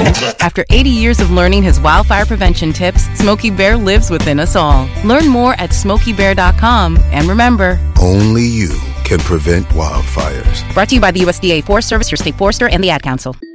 After 80 years of learning his wildfire prevention tips, Smokey Bear lives within us all. Learn more at SmokeyBear.com. And remember, only you can prevent wildfires. Brought to you by the USDA Forest Service, your state forester, and the Ad Council.